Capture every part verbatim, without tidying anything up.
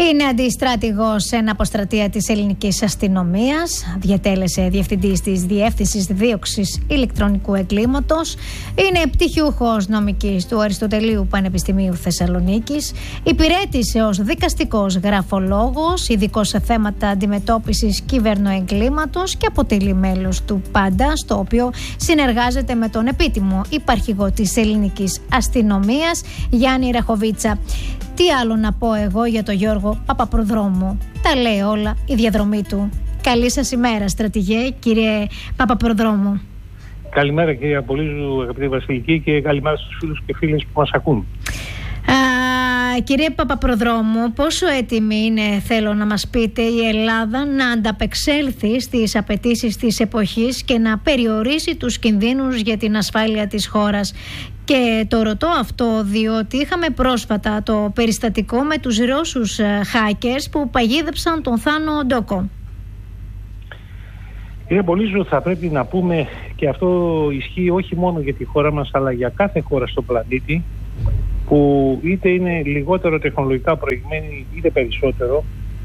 Είναι αντιστράτηγος εν αποστρατεία της ελληνικής αστυνομίας, διατέλεσε διευθυντής της Διεύθυνσης Δίωξης Ηλεκτρονικού Εγκλήματος, είναι πτυχιούχος νομικής του Αριστοτελείου Πανεπιστημίου Θεσσαλονίκης, υπηρέτησε ως δικαστικός γραφολόγος, ειδικός σε θέματα αντιμετώπισης κυβερνοεγκλήματος και αποτελεί μέλος του Πάντα, στο οποίο συνεργάζεται με τον επίτιμο υπαρχηγό της ελληνικής αστυνομίας, Γιάννη Ραχοβίτσα. Τι άλλο να πω εγώ για τον Γιώργο Παπαπροδρόμου? Τα λέει όλα η διαδρομή του. Καλή σας ημέρα, στρατηγέ, κύριε Παπαπροδρόμου. Καλημέρα, κύριε Απολύζου, αγαπητή Βασιλική, και καλημέρα στους φίλους και φίλες που μας ακούν. Α, κύριε Παπαπροδρόμου, πόσο έτοιμη είναι, θέλω να μας πείτε, η Ελλάδα να ανταπεξέλθει στις απαιτήσεις της εποχής και να περιορίσει τους κινδύνους για την ασφάλεια της χώρας? Και το ρωτώ αυτό διότι είχαμε πρόσφατα το περιστατικό με τους Ρώσους hackers που παγίδεψαν τον Θάνο Ντόκο. Κύριε Πολύζου, θα πρέπει να πούμε, και αυτό ισχύει όχι μόνο για τη χώρα μας αλλά για κάθε χώρα στον πλανήτη, που είτε είναι λιγότερο τεχνολογικά προηγμένη είτε περισσότερο,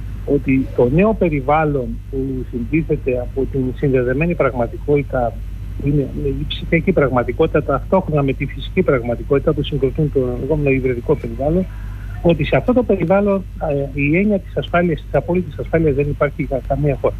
ότι το νέο περιβάλλον που συντίθεται από την συνδεδεμένη πραγματικότητα, είναι η ψηφιακή πραγματικότητα ταυτόχρονα με τη φυσική πραγματικότητα που συγκροτούν το λεγόμενο υβριδικό περιβάλλον, ότι σε αυτό το περιβάλλον η έννοια της ασφάλειας, της απόλυτης ασφάλειας δεν υπάρχει για καμία χώρα.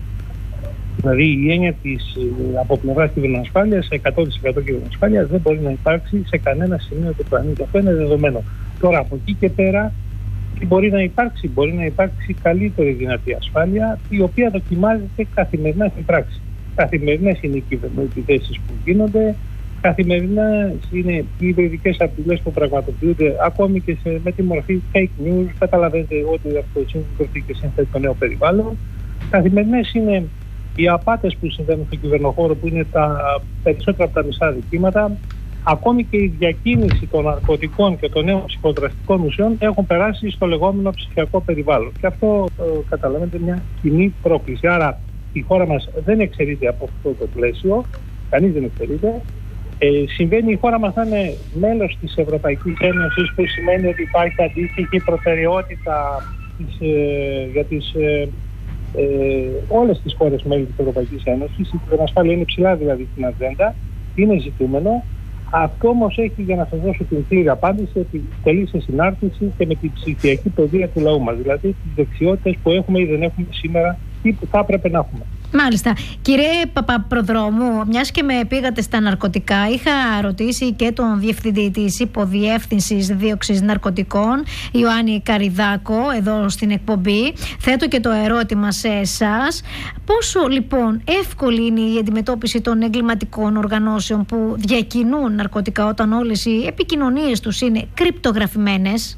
Δηλαδή η έννοια της από πλευράς κυβερνοασφάλειας, εκατό τοις εκατό κυβερνοασφάλειας δεν μπορεί να υπάρξει σε κανένα σημείο του πλανήτη. Αυτό είναι δεδομένο. Τώρα από εκεί και πέρα τι μπορεί να υπάρξει? Μπορεί να υπάρξει καλύτερη δυνατή ασφάλεια, η οποία δοκιμάζεται καθημερινά στην πράξη. Καθημερινές είναι οι κυβερνοεπιθέσεις που γίνονται, καθημερινά είναι οι υβριδικές απειλές που πραγματοποιούνται, ακόμη και σε, με τη μορφή fake news. Καταλαβαίνετε ότι αυτό συγκροτεί και συνθέτει το νέο περιβάλλον. Καθημερινές είναι οι απάτες που συμβαίνουν στον κυβερνοχώρο, που είναι τα περισσότερα από τα μισά δικήματα. Ακόμη και η διακίνηση των ναρκωτικών και των νέων ψυχοδραστικών ουσιών έχουν περάσει στο λεγόμενο ψηφιακό περιβάλλον. Και αυτό ε, καταλαβαίνετε μια κοινή πρόκληση. Άρα η χώρα μας δεν εξαιρείται από αυτό το πλαίσιο, κανείς δεν εξαιρείται. Ε, συμβαίνει η χώρα μας να είναι μέλος της Ευρωπαϊκής Ένωσης, που σημαίνει ότι υπάρχει αντίστοιχη προτεραιότητα της, ε, για τις, ε, ε, όλες τις χώρες μέλη της Ευρωπαϊκής Ένωσης. Η κυβερνοασφάλεια είναι ψηλά δηλαδή στην ατζέντα, είναι ζητούμενο. Αυτό όμως έχει, για να σας δώσω την πλήρη απάντηση, ότι τελεί σε συνάρτηση και με την ψηφιακή παιδεία του λαού μας. Δηλαδή τις δεξιότητες που έχουμε ή δεν έχουμε σήμερα ή που θα έπρεπε να έχουμε. Μάλιστα. Κύριε Παπαπροδρόμου, μιας και με πήγατε στα ναρκωτικά, είχα ρωτήσει και τον Διευθυντή της Υποδιεύθυνσης Δίωξης Ναρκωτικών, Ιωάννη Καριδάκο, εδώ στην εκπομπή. Θέτω και το ερώτημα σε εσάς. Πόσο λοιπόν εύκολη είναι η αντιμετώπιση των εγκληματικών οργανώσεων που διακινούν ναρκωτικά, όταν όλες οι επικοινωνίες τους είναι κρυπτογραφημένες?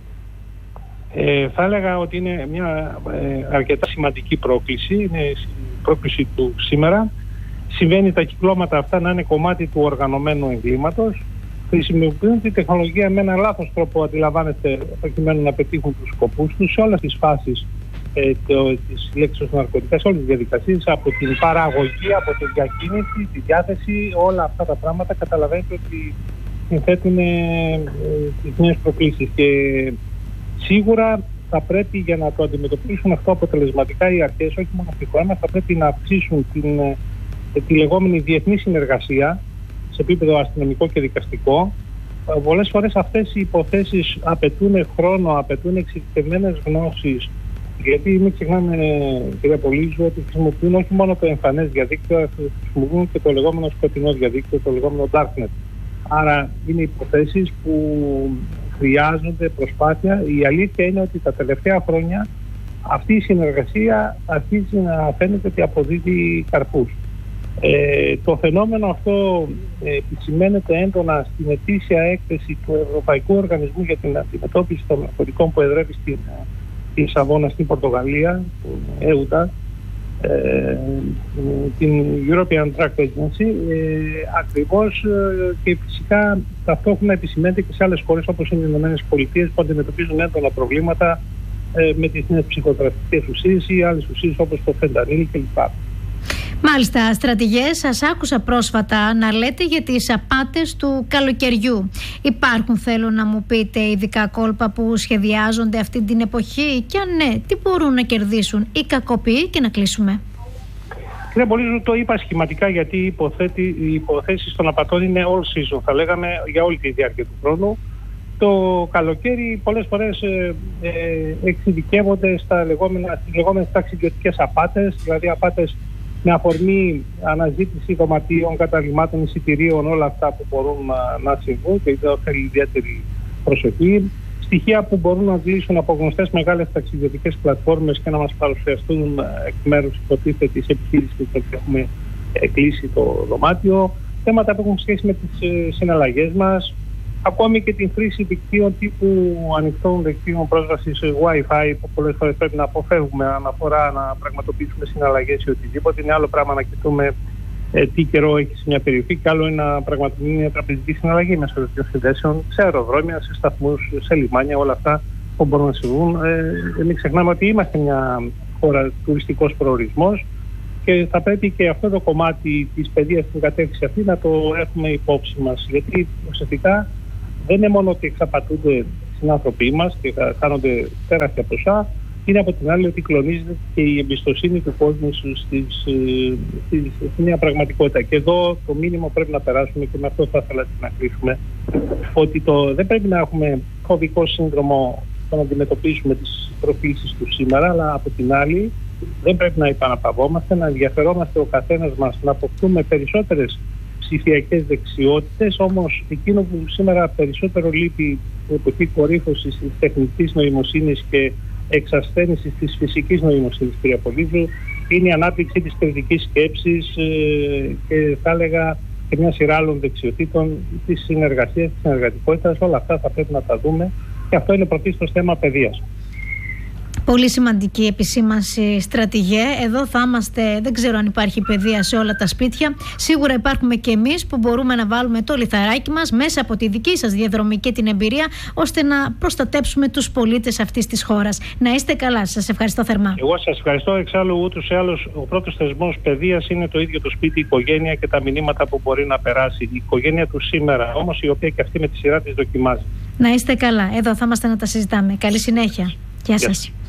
Ε, θα έλεγα ότι είναι μια ε, αρκετά σημαντική πρόκληση, είναι η πρόκληση του σήμερα. Συμβαίνει τα κυκλώματα αυτά να είναι κομμάτι του οργανωμένου εγκλήματος. Χρησιμοποιούν τη τεχνολογία με έναν λάθος τρόπο, αντιλαμβάνεστε, προκειμένου να πετύχουν τους σκοπούς τους σε όλες τις φάσεις ε, της λέξης των ναρκωτικά, σε όλες τις διαδικασίες, από την παραγωγή, από τη διακίνηση, τη διάθεση, όλα αυτά τα πράγματα. Καταλαβαίνετε ότι συνθέτουν ε, ε, τις νέες προκλήσεις. Και σίγουρα θα πρέπει, για να το αντιμετωπίσουν αυτό αποτελεσματικά, οι αρχές, όχι μόνο στη χώρα μας, θα πρέπει να αυξήσουν την, τη λεγόμενη διεθνή συνεργασία σε επίπεδο αστυνομικό και δικαστικό. Πολλές φορές αυτές οι υποθέσεις απαιτούν χρόνο, απαιτούν εξειδικευμένες γνώσεις, γιατί μην ξεχνάμε, κυρία Πολύζου, ότι χρησιμοποιούν όχι μόνο το εμφανές διαδίκτυο, χρησιμοποιούν και το λεγόμενο σκοτεινό διαδίκτυο, το λεγόμενο darknet. Άρα είναι υποθέσεις που χρειάζονται προσπάθεια. Η αλήθεια είναι ότι τα τελευταία χρόνια αυτή η συνεργασία αρχίζει να φαίνεται ότι αποδίδει καρπούς. Ε, το φαινόμενο αυτό ε, επισημαίνεται έντονα στην ετήσια έκθεση του Ευρωπαϊκού Οργανισμού για την Αντιμετώπιση των Ναρκωτικών που εδρεύει στην Λισαβόνα, στην Πορτογαλία, την ΕΟΥΤΑ, ε, την European Drug Agency, ε, ακριβώς ε, και φυσικά ταυτόχρονα επισημαίνεται και σε άλλες χώρες όπως είναι οι Ηνωμένες Πολιτείες, που αντιμετωπίζουν έντονα προβλήματα ε, με τις νέες ψυχοτραπευτικές ουσίες ή άλλες ουσίες όπως το φεντανίλ κλπ. Μάλιστα, στρατηγέ, σας άκουσα πρόσφατα να λέτε για τις απάτες του καλοκαιριού. Υπάρχουν, θέλω να μου πείτε, ειδικά κόλπα που σχεδιάζονται αυτή την εποχή και αν ναι, τι μπορούν να κερδίσουν οι κακοποιοί, και να κλείσουμε. Κύριε Πολύζου, το είπα σχηματικά, γιατί υποθέτει, οι υποθέσεις των απατών είναι all season, θα λέγαμε, για όλη τη διάρκεια του χρόνου. Το καλοκαίρι πολλές φορές ε, ε, εξειδικεύονται στα λεγόμενα, στις λεγόμενες ταξιδιωτικές απάτες, δηλαδή απάτες με αφορμή αναζήτηση δωματίων, καταλυμάτων, εισιτηρίων, όλα αυτά που μπορούν να, να συμβούν και εδώ θέλει ιδιαίτερη προσοχή. Στοιχεία που μπορούν να αντλήσουν από γνωστές μεγάλες ταξιδιωτικές πλατφόρμες και να μας παρουσιαστούν εκ μέρους υποτίθεται της επιχείρησης που έχουμε κλείσει το δωμάτιο. Θέματα που έχουν σχέση με τις συναλλαγές μας, ακόμη και την χρήση δικτύων τύπου ανοιχτών δικτύων πρόσβασης Wi-Fi, που πολλές φορές πρέπει να αποφεύγουμε αναφορά να πραγματοποιήσουμε συναλλαγές ή οτιδήποτε. Είναι άλλο πράγμα να κοιτούμε ε, τι καιρό έχει σε μια περιοχή, και άλλο είναι να πραγματοποιούμε μια τραπεζική συναλλαγή μέσω των συνδέσεων σε αεροδρόμια, σε σταθμούς, σε λιμάνια, όλα αυτά που μπορούν να συμβούν. Ε, μην ξεχνάμε ότι είμαστε μια χώρα τουριστικός προορισμός και θα πρέπει και αυτό το κομμάτι της παιδείας στην κατεύθυνση αυτή να το έχουμε υπόψη μας. Γιατί ουσιαστικά δεν είναι μόνο ότι εξαπατούνται συνάνθρωποι μας και χάνονται τεράστια ποσά, είναι από την άλλη ότι κλονίζεται και η εμπιστοσύνη του κόσμου στη μια πραγματικότητα. Και εδώ το μήνυμα πρέπει να περάσουμε, και με αυτό θα ήθελα να κλείσουμε, ότι το, δεν πρέπει να έχουμε φοβικό σύνδρομο να αντιμετωπίσουμε τις προκλήσεις του σήμερα, αλλά από την άλλη δεν πρέπει να επαναπαυόμαστε, να ενδιαφερόμαστε ο καθένας μας να αποκτούμε περισσότερες ψηφιακές δεξιότητες. Όμως εκείνο που σήμερα περισσότερο λείπει στην εποχή κορύφωσης της τεχνητής νοημοσύνης και εξασθένησης της φυσικής νοημοσύνης, κύριε Πολύζου, είναι η ανάπτυξη της κριτικής σκέψης ε, και θα έλεγα και μια σειρά άλλων δεξιοτήτων, της συνεργασίας, της συνεργατικότητας. Όλα αυτά θα πρέπει να τα δούμε, και αυτό είναι πρωτίστως θέμα παιδείας. Πολύ σημαντική επισήμανση, στρατηγέ. Εδώ θα είμαστε, δεν ξέρω αν υπάρχει παιδεία σε όλα τα σπίτια. Σίγουρα υπάρχουμε και εμείς που μπορούμε να βάλουμε το λιθαράκι μας μέσα από τη δική σας διαδρομή και την εμπειρία, ώστε να προστατέψουμε τους πολίτες αυτής της χώρας. Να είστε καλά. Σας ευχαριστώ θερμά. Εγώ σας ευχαριστώ. Εξάλλου, ούτως ή άλλως, ο πρώτος θεσμός παιδείας είναι το ίδιο το σπίτι, η οικογένεια, και τα μηνύματα που μπορεί να περάσει η οικογένεια του σήμερα, όμως η οποία και αυτή με τη σειρά της δοκιμάζει. Να είστε καλά. Εδώ θα είμαστε να τα συζητάμε. Καλή συνέχεια. Γεια σας.